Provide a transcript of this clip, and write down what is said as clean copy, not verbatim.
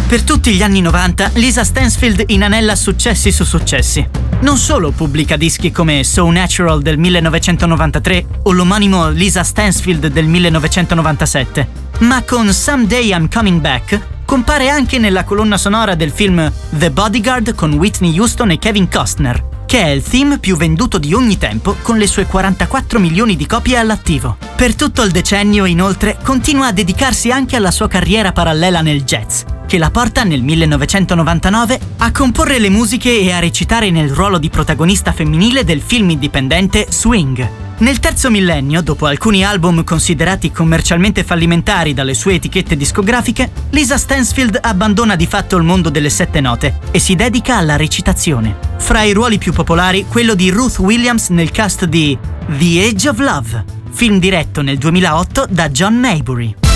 Per tutti gli anni 90, Lisa Stansfield inanella successi su successi. Non solo pubblica dischi come So Natural del 1993 o l'omonimo Lisa Stansfield del 1997, ma con Someday I'm Coming Back compare anche nella colonna sonora del film The Bodyguard con Whitney Houston e Kevin Costner, che è il theme più venduto di ogni tempo con le sue 44 milioni di copie all'attivo. Per tutto il decennio, inoltre, continua a dedicarsi anche alla sua carriera parallela nel jazz, che la porta nel 1999 a comporre le musiche e a recitare nel ruolo di protagonista femminile del film indipendente Swing. Nel terzo millennio, dopo alcuni album considerati commercialmente fallimentari dalle sue etichette discografiche, Lisa Stansfield abbandona di fatto il mondo delle sette note e si dedica alla recitazione. Fra i ruoli più popolari, quello di Ruth Williams nel cast di The Age of Love, film diretto nel 2008 da John Maybury.